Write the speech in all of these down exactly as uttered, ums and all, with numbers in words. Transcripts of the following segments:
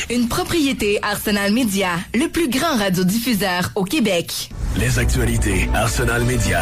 une propriété Arsenal Média, le plus grand radiodiffuseur au Québec. Les actualités Arsenal Média.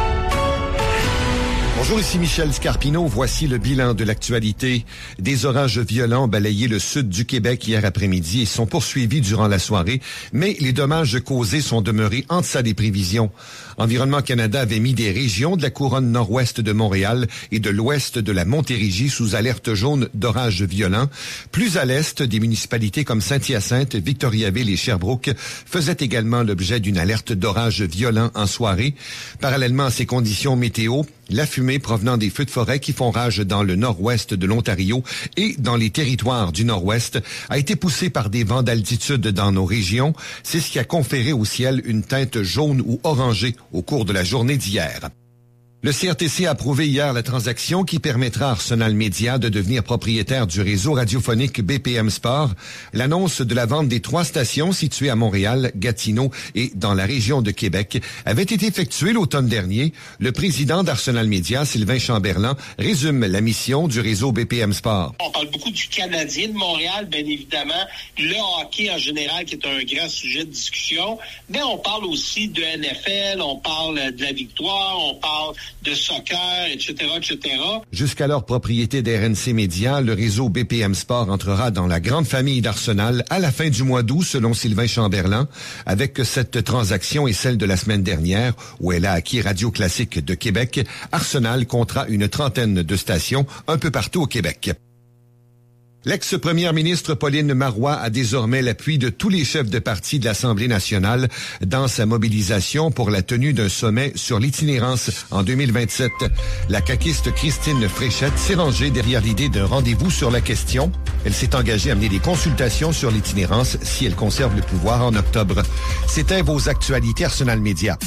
Bonjour, ici Michel Scarpino. Voici le bilan de l'actualité. Des orages violents ont balayé le sud du Québec hier après-midi et sont poursuivis durant la soirée, mais les dommages causés sont demeurés en deçà des prévisions. Environnement Canada avait mis des régions de la couronne nord-ouest de Montréal et de l'ouest de la Montérégie sous alerte jaune d'orages violents. Plus à l'est, des municipalités comme Saint-Hyacinthe, Victoriaville et Sherbrooke faisaient également l'objet d'une alerte d'orages violents en soirée. Parallèlement à ces conditions météo, la fumée provenant des feux de forêt qui font rage dans le nord-ouest de l'Ontario et dans les territoires du nord-ouest a été poussée par des vents d'altitude dans nos régions. C'est ce qui a conféré au ciel une teinte jaune ou orangée au cours de la journée d'hier. Le C R T C a approuvé hier la transaction qui permettra à Arsenal Média de devenir propriétaire du réseau radiophonique B P M Sport. L'annonce de la vente des trois stations situées à Montréal, Gatineau et dans la région de Québec avait été effectuée l'automne dernier. Le président d'Arsenal Média, Sylvain Chamberlain, résume la mission du réseau B P M Sport. On parle beaucoup du Canadien de Montréal, bien évidemment, le hockey en général qui est un grand sujet de discussion, mais on parle aussi de N F L, on parle de la victoire, on parle de soccer, et cetera, et cetera. Jusqu'alors propriété d'R N C Média, le réseau B P M Sport entrera dans la grande famille d'Arsenal à la fin du mois d'août, selon Sylvain Chamberlain, avec cette transaction et celle de la semaine dernière, où elle a acquis Radio Classique de Québec. Arsenal comptera une trentaine de stations un peu partout au Québec. L'ex-première ministre Pauline Marois a désormais l'appui de tous les chefs de parti de l'Assemblée nationale dans sa mobilisation pour la tenue d'un sommet sur l'itinérance en deux mille vingt-sept. La caquiste Christine Fréchette s'est rangée derrière l'idée d'un rendez-vous sur la question. Elle s'est engagée à mener des consultations sur l'itinérance si elle conserve le pouvoir en octobre. C'était vos actualités Arsenal Média.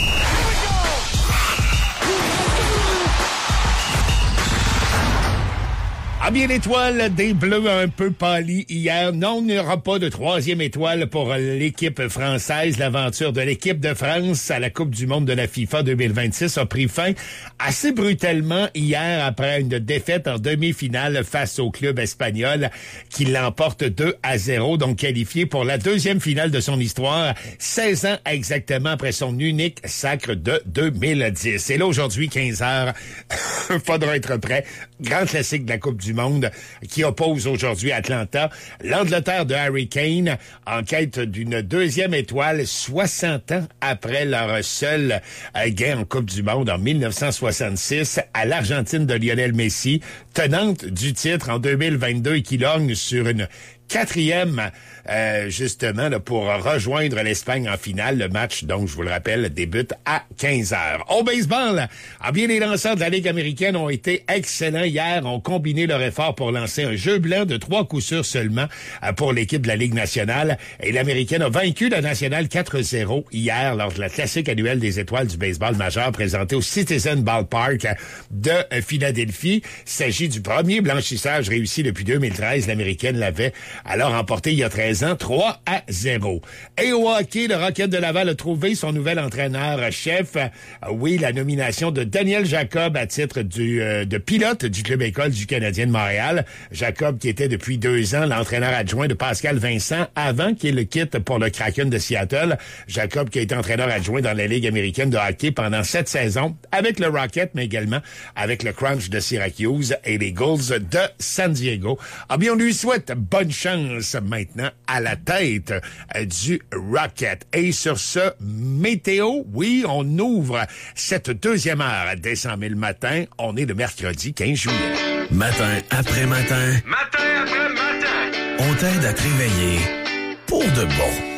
Ah bien, l'étoile des Bleus un peu pâlie hier. Non, il n'y aura pas de troisième étoile pour l'équipe française. L'aventure de l'équipe de France à la Coupe du monde de la FIFA deux mille vingt-six a pris fin assez brutalement hier après une défaite en demi-finale face au club espagnol qui l'emporte deux à zéro, donc qualifié pour la deuxième finale de son histoire, seize ans exactement après son unique sacre de deux mille dix. Et là, aujourd'hui, quinze heures, faudra être prêt. Grand classique de la Coupe du monde qui oppose aujourd'hui Atlanta. L'Angleterre de Harry Kane en quête d'une deuxième étoile soixante ans après leur seul euh, gain en Coupe du monde en mille neuf cent soixante-six à l'Argentine de Lionel Messi, tenante du titre en deux mille vingt-deux et qui lorgne sur une quatrième, euh, justement, là, pour rejoindre l'Espagne en finale. Le match, donc, je vous le rappelle, débute à quinze heures. Au baseball, ah bien, les lanceurs de la Ligue américaine ont été excellents hier, ont combiné leur effort pour lancer un jeu blanc de trois coups sûrs seulement euh, pour l'équipe de la Ligue nationale. Et l'Américaine a vaincu la nationale quatre zéro hier lors de la classique annuelle des étoiles du baseball majeur présentée au Citizen Ballpark de Philadelphie. Il s'agit du premier blanchissage réussi depuis deux mille treize. L'Américaine l'avait alors remporté il y a treize ans, trois à zéro. Et au hockey, le Rocket de Laval a trouvé son nouvel entraîneur-chef. Oui, la nomination de Daniel Jacob à titre du euh, de pilote du club école du Canadien de Montréal. Jacob qui était depuis deux ans l'entraîneur adjoint de Pascal Vincent avant qu'il le quitte pour le Kraken de Seattle. Jacob qui a été entraîneur adjoint dans la Ligue américaine de hockey pendant sept saisons avec le Rocket, mais également avec le Crunch de Syracuse et les Gulls de San Diego. Ah bien, on lui souhaite bonne chance maintenant à la tête euh, du Rocket. Et sur ce, météo, oui, on ouvre cette deuxième heure dès cent mille matin. On est le mercredi quinze juillet. Matin après matin. Matin après matin. On t'aide à te réveiller pour de bon.